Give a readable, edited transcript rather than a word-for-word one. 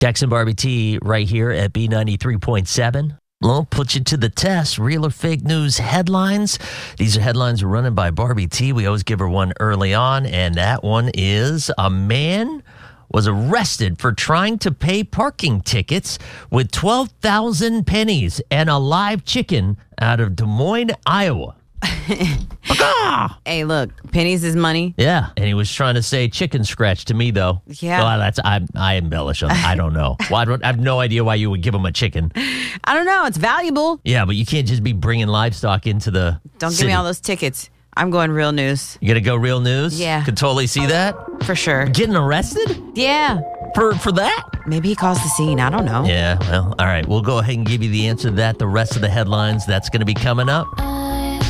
Dex and Barbie T right here at B93.7. Well, put you to the test. Real or fake news headlines. These are headlines running by Barbie T. We always give her one early on, and that one is a man was arrested for trying to pay parking tickets with 12,000 pennies and a live chicken out of Des Moines, Iowa. Hey, look, pennies is money. Yeah, and he was trying to say chicken scratch to me, though. Yeah. Well, I embellish on. I don't know. Well, I have no idea why you would give him a chicken. I don't know. It's valuable. Yeah, but you can't just be bringing livestock into the Don't city. give me all those tickets. I'm going real news. You gonna go real news? Yeah. Could totally see that. For sure. Getting arrested Yeah. for that? Maybe he caused the scene. I don't know. Yeah, well, all right. We'll go ahead and give you the answer to that. The rest of the headlines, that's going to be coming up.